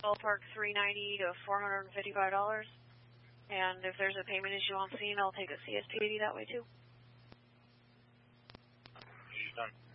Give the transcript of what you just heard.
ballpark $390 to $455. And if there's a payment issue on scene, I'll take a CSPD that way too. She's done.